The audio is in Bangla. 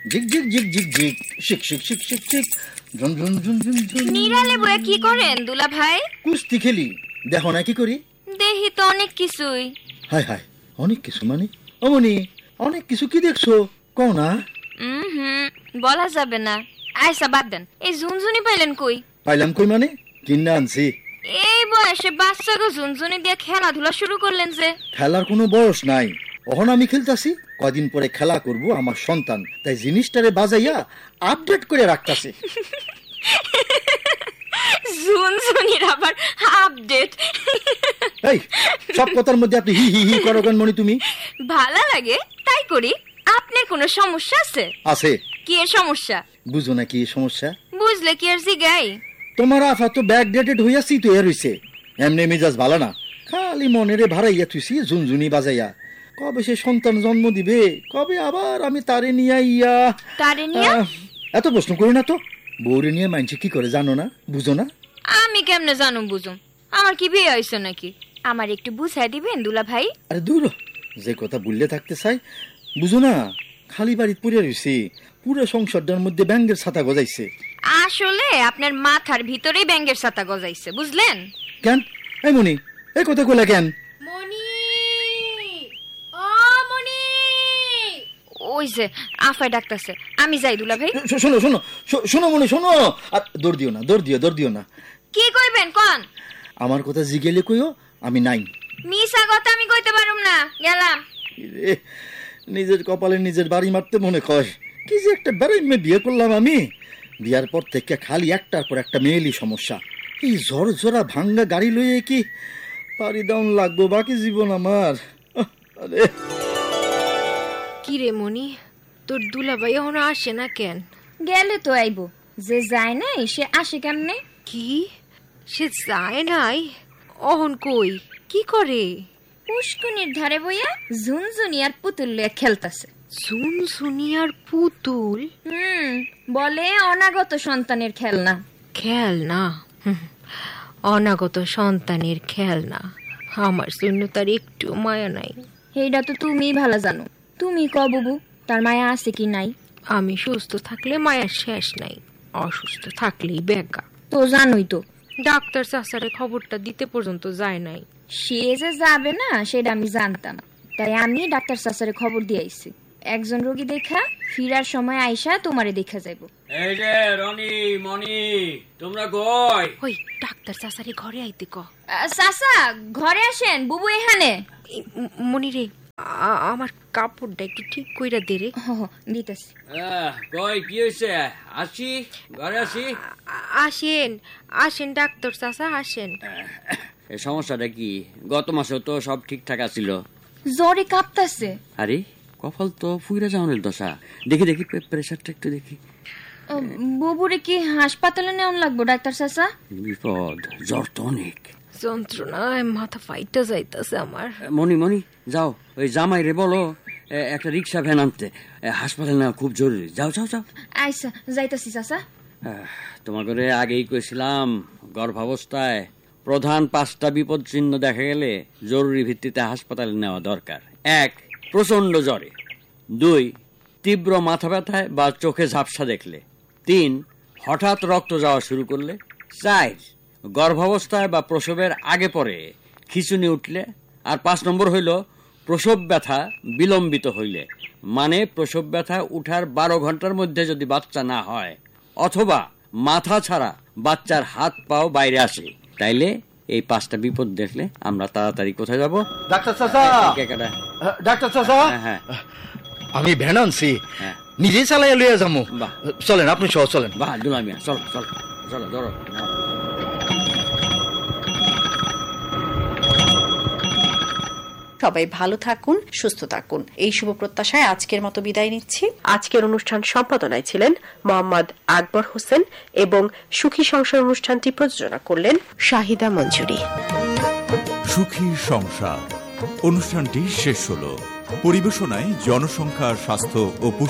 জিগ জিগ জিগ জিগ জিগ শিক শিক শিক শিক শিক ঝুন ঝুন ঝুন ঝুন ঝুন। নিরালে বয়ে কি করেন দুলা ভাই? কুস্তি খেলি, দেখো না কি করি। দেহি তো অনেক কিছুই। হায় হায়, অনেক কিছু মানে? অমনি অনেক কিছু কি দেখছো কও না? বলা যাবে না। আইসা বাদ দেন, এই ঝুনঝুনি পাইলেন কই? পাইলাম কই মানে? কিনা আনছি। এই বয়সে বাচ্চাকে ঝুনঝুনি দিয়ে খেলাধুলা শুরু করলেন যে? খেলার কোনো বয়স নাই, এখন আমি খেলতাছি, কয়দিন পরে খেলা করব আমার সন্তান, তাই জিনিসটারে বাজাইয়া আপডেট করে রাখতাছি। ঝুনঝুনির আবার আপডেট? এই সব কথার মধ্যে আপনি হি হি হি করো কেন মনি তুমি? ভালো লাগে তাই করি। আপনার কোনো সমস্যা আছে? আছে। কি এর সমস্যা? বুঝো না কি সমস্যা? বুঝলে কি আর জিগাই? তোমার আফা তো ব্যাকডেটেড হইয়াছি তো এর হইছে, এমনি মেজাজ ভালো না, খালি মনেরে ভাড়াইয়া তুইছি ঝুনঝুনি বাজাইয়া। কবে সে সন্তান জন্ম দিবে, কবে আবার আমি তারে নিয়া ইয়া। তারে নিয়া? এত প্রশ্ন করি না তো। বউরে নিয়ে মানছে কি করে জানো না, বুঝো না? আমি কেমনে জানো বুঝুম? আমার কি বিয়ে হইছে নাকি? আমার একটু বুঝাই দিবেন দুলা ভাই? আরে দূর, যে কথা বললে থাকতে চাই, বুঝো না, খালি বাড়ি পড়ে রয়েছে, পুরো সংসারটার মধ্যে ব্যাঙ্গের ছাতা গজাইছে। আসলে আপনার মাথার ভিতরেই ব্যাঙ্গের ছাতা গজাইছে, বুঝলেন? কেন এই মনি, এই কথা কইলা কেন? মনি, ও মনি, ওই যে আফাই ডাকতেছে, আমি যাই দুলা ভাই। শোনো শোনো শোনো মনি, শোনো। দৌড় দিও না, দৌড় দিও না। কি কইবেন কোন? আমার কথা জিগেলে কইও আমি নাই। মিছা কথা আমি কইতে পারুম না, গেলাম। নিজের কপালে নিজের বাড়ি মারতে মনে কয়। কি যে একটা বেড়াই মেয়ে বিয়ে করলাম আমি, বিয়ার পর থেকে খালি একটার পর একটা মেয়েলি সমস্যা। এই ঝরঝরা ভাঙ্গা গাড়ি লইয়ে কি পারি দাউন লাগবো বাকি জীবন আমার। আরে কি রে মনি, তোর দুলাভাই এখনো আসে না কেন? গেলে তো আইবো, যে যায় না সে আসে কেমনে? কি সে যায় নাই? অহন কই কি করে? পুষ্কুনির ধারে বইয়া ঝুনঝুনি আর পুতুল লইয়া খেলতাছে। ঝুনঝুনি আর পুতুল? বলে অনাগত সন্তানের খেলনা। খেলনা? অনাগত সন্তানের খেলনা? আমার জন্য তার একটু মায়া নাই। এইটা তো তুমি ভালো জানো। তুমি ক বুবু, তার মায়া আছে কি নাই? আমি সুস্থ থাকলে মায়ার শেষ নাই, অসুস্থ থাকলেই ব্যাগা। তো জানোই তো, ডাক্তার চাচারে খবরটা দিতে পর্যন্ত যায় নাই। সে যে যাবে না সেটা আমি জানতাম, তাই আমি ডাক্তার চাচারে খবর দিয়ে আইছি। একজন রোগী দেখা ফিরার সময় আইসা তোমারে দেখা যাইব। এই যে রনি মনি, তোমরা কই? ওই ডাক্তার চাচারে ঘরে আইতে ক। চাচা ঘরে আসেন, বুবু এখানে। মনি রে, আমার কাপড়টা একটু ঠিক কইরা দে রে। দিতেছি। কই কি হইছে? আসি, ঘরে আসি। আসেন আসেন ডাক্তার চাচা, আসেন। এই সমস্যাটা কি? গত মাসে তো সব ঠিকঠাক আছিল। জ্বরে কাঁপতাছে। আরে কপাল তো ফুইরা যাওয়ার দশা। দেখি দেখি প্রেসারটা একটু দেখি। বুবুরে কি হাসপাতালে নেওয়া লাগবো ডাক্তার চাচা? বিপদ, জ্বর তো অনেক। যন্ত্রণায় মাথা ফাইটা যাইতাছে আমার। মনি মনি যাও, ওই জামাই রে বলো একটা রিক্সা ভ্যান আনতে, হাসপাতালে নেওয়া খুব জরুরি। যাও যাও যাও। আইসা যাইতাছি চাচা। তোমার করে আগেই কইছিলাম, গর্ভাবস্থায় প্রধান 5টা বিপদ চিহ্ন দেখা গেলে জরুরি ভিত্তিতে হাসপাতালে নেওয়া দরকার। 1. প্রচন্ড জ্বরে। 2. তীব্র মাথা ব্যথায় বা চোখে ঝাপসা দেখলে। 3. হঠাৎ রক্ত যাওয়া শুরু করলে। 4. গর্ভাবস্থায় বা প্রসবের আগে পরে খিঁচুনি উঠলে। আর 5 নম্বর হইল প্রসব ব্যথা বিলম্বিত হইলে, মানে প্রসব ব্যথা উঠার 12 ঘন্টার মধ্যে যদি বাচ্চা না হয়, অথবা মাথা ছাড়া বাচ্চার হাত পাও বাইরে আসে, তাইলে এই 5টা বিপদ দেখলে আমরা তাড়াতাড়ি কোথায় যাব? ডাক্তার চাচা, ডাক্তার চাচা, হ্যাঁ আমি ভ্যান আনছি, হ্যাঁ নিজে চালাইয়া লইয়া যাবো। বাহ, চলেন আপনি সহ চলেন। বাহ দুলামিয়া, চলো চলো চলো ধরো। সবাই ভালো থাকুন, সুস্থ থাকুন, এই শুভ প্রত্যাশায় আজকের মতো বিদায় নিচ্ছি। আজকের অনুষ্ঠান সম্পাদনায় ছিলেন মোহাম্মদ আকবর হোসেন এবং সুখী সংসার অনুষ্ঠানটি প্রযোজনা করলেন শাহিদা মঞ্জুরি। সুখী সংসার অনুষ্ঠানটি শেষ হলো। পরিবেশনায় জনসংখ্যা, স্বাস্থ্য ও